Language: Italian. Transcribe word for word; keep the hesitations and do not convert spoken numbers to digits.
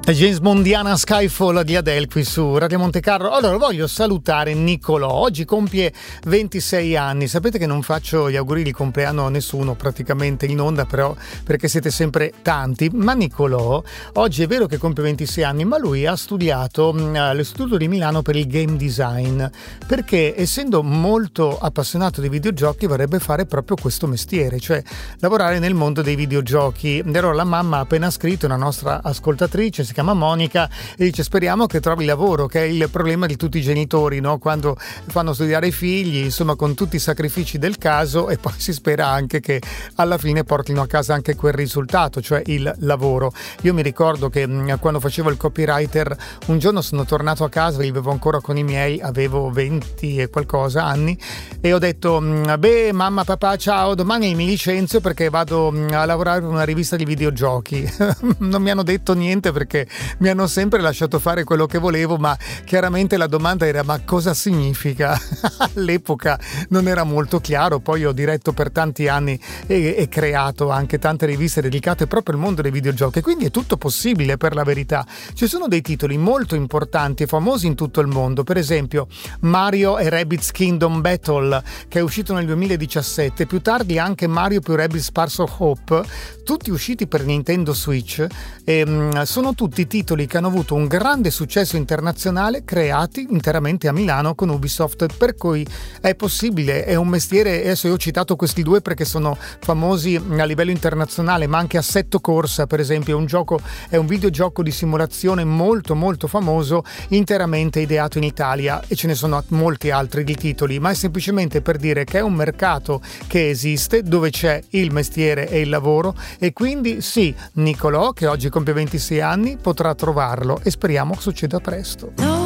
James Bondiana Skyfall di Adele qui su Radio Monte Carlo. Allora voglio salutare Nicolò, oggi compie ventisei anni. Sapete che non faccio gli auguri di compleanno a nessuno praticamente in onda, però perché siete sempre tanti, ma Nicolò oggi è vero che compie ventisei anni, ma lui ha studiato all'Istituto di Milano per il game design, perché essendo molto appassionato di videogiochi vorrebbe fare proprio questo mestiere, cioè lavorare nel mondo dei videogiochi. E allora la mamma ha appena scritto, una nostra ascoltatrice, si chiama Monica, e dice: speriamo che trovi lavoro, che è il problema di tutti i genitori, no? Quando fanno studiare i figli, insomma, con tutti i sacrifici del caso, e poi si spera anche che alla fine portino a casa anche quel risultato, cioè il lavoro. Io mi ricordo che mh, quando facevo il copywriter, un giorno sono tornato a casa, vivevo ancora con i miei, avevo venti e qualcosa anni, e ho detto: beh, mamma, papà, ciao, domani mi licenzio perché vado a lavorare per una rivista di videogiochi. Non mi hanno detto niente perché mi hanno sempre lasciato fare quello che volevo, ma chiaramente la domanda era: ma cosa significa? All'epoca non era molto chiaro. Poi ho diretto per tanti anni e, e creato anche tante riviste dedicate proprio al mondo dei videogiochi, quindi è tutto possibile, per la verità. Ci sono dei titoli molto importanti e famosi in tutto il mondo, per esempio Mario e Rabbids Kingdom Battle, che è uscito nel duemiladiciassette, più tardi anche Mario più Rabbids Sparks of Hope, tutti usciti per Nintendo Switch, e mh, sono tutti titoli che hanno avuto un grande successo internazionale, creati interamente a Milano con Ubisoft, per cui è possibile, è un mestiere. Adesso io ho citato questi due perché sono famosi a livello internazionale, ma anche Assetto Corsa, per esempio, è un gioco, è un videogioco di simulazione molto molto famoso, interamente ideato in Italia, e ce ne sono molti altri di titoli, ma è semplicemente per dire che è un mercato che esiste, dove c'è il mestiere e il lavoro, e quindi sì, Nicolò, che oggi compie ventisei anni, potrà trovarlo, e speriamo succeda presto.